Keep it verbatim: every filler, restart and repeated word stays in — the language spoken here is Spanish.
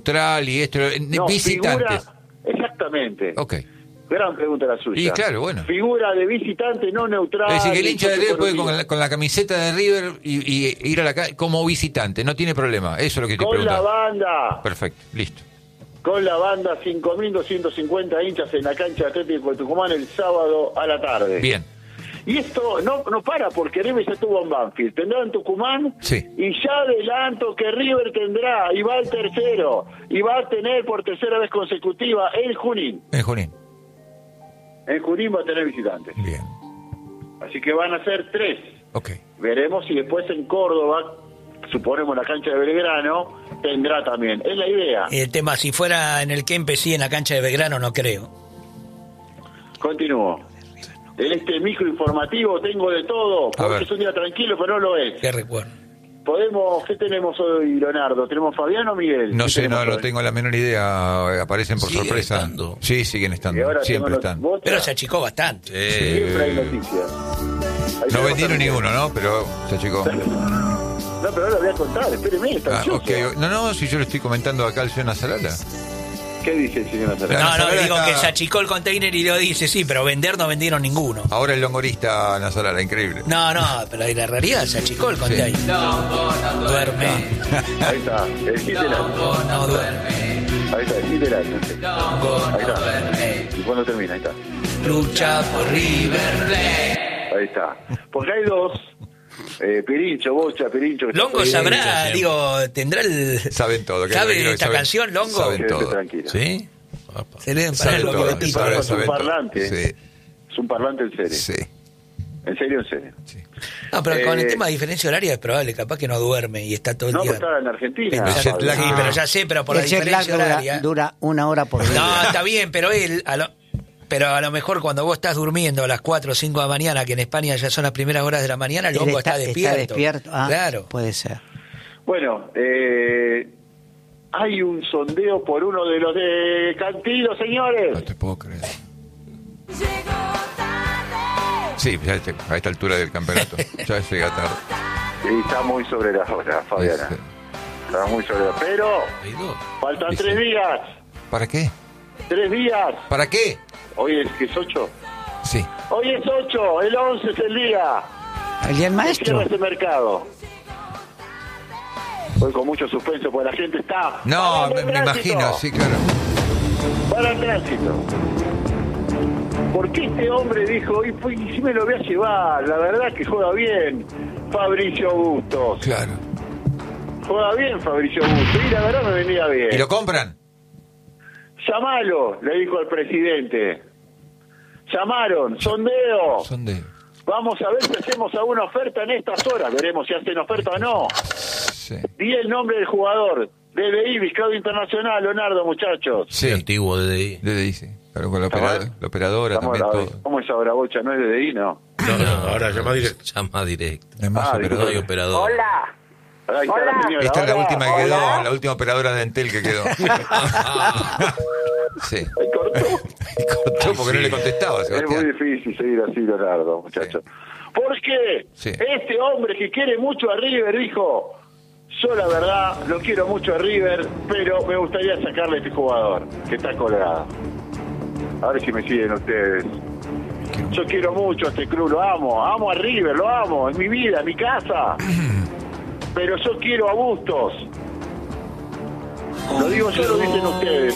neutral y esto, No, visitantes. Figura, exactamente. Ok. Gran pregunta la suya. Y claro, bueno. Figura de visitante no neutral. Es decir, que el hincha de River puede con la, la, con la camiseta de River y, y ir a la calle como visitante, no tiene problema. Eso es lo que te Con preguntaba. la banda. Perfecto, listo. Con la banda, cinco mil doscientos cincuenta hinchas en la cancha de Atlético de Tucumán el sábado a la tarde. Bien. Y esto no no para porque River ya estuvo en Banfield, tendrá en Tucumán, sí. Y ya adelanto que River tendrá, y va al tercero, y va a tener por tercera vez consecutiva en Junín. En Junín. En Junín va a tener visitantes. Bien. Así que van a ser tres. Ok. Veremos si después en Córdoba, suponemos la cancha de Belgrano, tendrá también. Es la idea. El tema, si fuera en el Kempes, sí, en la cancha de Belgrano, no creo. Continúo. En este micro informativo tengo de todo, porque es un día tranquilo, pero no lo es. Qué recuerdo. Podemos, ¿qué tenemos hoy, Leonardo? ¿Tenemos Fabián o Miguel? No sé, no, hoy? no tengo la menor idea. Aparecen por Sigue sorpresa. estando. Sí, siguen estando. Siempre los, están. ¿vos? Pero se achicó bastante. Sí. Siempre hay noticias. Ahí No vendieron también. ninguno, ¿no? Pero se achicó. No, pero ahora lo voy a contar, espéreme, está Ah, ansioso. okay. No, no, si yo le estoy comentando acá al señor Nazarala. ¿Qué dice el señor Nazareno? No, no, Nazarala digo está- que se achicó el container y lo dice, sí, pero vender no vendieron ninguno. Ahora el longorista Nazarala, increíble. No, no, pero en la realidad se achicó el container. Duerme. Ahí está, el Hitler. No duerme. Ahí está, el Hitler. Ahí está. duerme. ¿Y cuándo termina? Ahí está. Lucha por River Plate. Ahí está. Porque hay dos. Eh, Pirincho, Bocha, Pirincho. que está Longo todo bien. sabrá, digo, tendrá el... Saben todo. que ¿Sabe tranquilo, esta saben- canción, Longo? Saben Quédate todo. tranquilo. ¿Sí? Se le deben parar Saben los todo. bigotitos. saben- Es un saben todo. parlante. Sí, Es un parlante en serio. sí. En serio, en serio. sí. No, pero con el Eh, tema de diferencia horaria es probable, capaz que no duerme y está todo el No, día... pues está en Argentina. El jet Pablo. lag. Sí, pero ya sé, pero por la El jet lag diferencia dura, horaria... dura una hora por día. No, está bien, pero él, a lo, pero a lo mejor cuando vos estás durmiendo a las cuatro o cinco de la mañana, que en España ya son las primeras horas de la mañana, el Él hongo está, despierto. despierto. Ah, claro. puede ser. Bueno, eh, hay un sondeo por uno de los de Cantilo, señores. No te puedo creer. Sí, ya este- a esta altura del campeonato. Ya llega tarde. Sí, está muy sobre la hora, Fabiana. Sí. Está muy sobre la hora. Pero Hay dos. faltan Sí, tres sí. días. ¿Para qué? Tres días. ¿Para qué? Hoy es que es ocho. Sí. Hoy es ocho. El once es el día. El día del que maestro. cierra este mercado. Hoy con mucho suspenso, porque la gente está. No, parando me, el me tránsito. imagino, sí, claro. Para el tránsito. Porque este hombre dijo, y pues, y sí me lo voy a llevar, la verdad que juega bien Fabricio Bustos. Claro. Juega bien Fabricio Bustos, y la verdad me venía bien. ¿Y lo compran? Llamalo, le dijo al presidente. Llamaron, sondeo. Son de... Vamos a ver si hacemos alguna oferta en estas horas, veremos si hacen oferta o no. Sí. Di el nombre del jugador. D D I, Vizcado Internacional, Leonardo, muchachos. Sí. Antiguo de ahí. De dice. Claro, con la, A operadora, ver. la operadora Estamos también, a- todo. ¿Cómo es ahora, Bocha? ¿No es D D I, no? No, no, ahora llama directo. Llama directo. Es más Ah, operadora. No hay operador. Hola. Ahí está la señora. Esta es la Hola, última que quedó, hola. la última operadora de Entel que quedó. Sí. Ahí cortó. Y cortó porque no le contestaba, Es muy Sebastián. difícil seguir así, Leonardo, muchachos. Porque Sí. este hombre que quiere mucho a River dijo, yo la verdad lo quiero mucho a River, pero me gustaría sacarle a este jugador que está colgado. A ver si me siguen ustedes. Yo quiero mucho a este club, lo amo, amo a River, lo amo, es mi vida, mi casa. Pero yo quiero a Bustos. Lo digo yo, lo dicen ustedes.